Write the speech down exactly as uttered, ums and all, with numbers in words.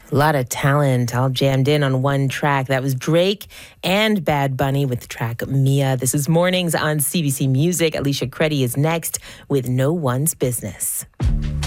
A lot of talent all jammed in on one track. That was Drake and Bad Bunny with the track Mia. This is Mornings on C B C Music. Alicia Creddy is next with No One's Business.